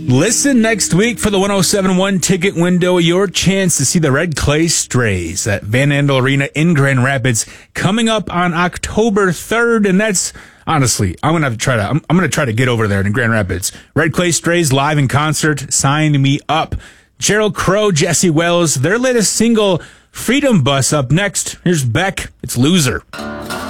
Listen next week for the 107.1 ticket window. Your chance to see the Red Clay Strays at Van Andel Arena in Grand Rapids coming up on October 3rd. And that's honestly, I'm going to try to get over there in Grand Rapids. Red Clay Strays live in concert. Sign me up. Gerald Crow, Jesse Wells, their latest single, Freedom Bus, up next. Here's Beck. It's Loser.